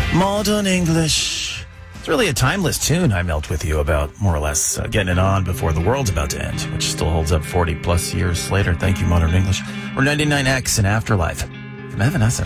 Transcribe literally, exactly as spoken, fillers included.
Modern English. It's really a timeless tune I melt with you about, more or less, uh, getting it on before the world's about to end, which still holds up forty plus years later. Thank you, Modern English. Or ninety-nine X in Afterlife from Evanescence.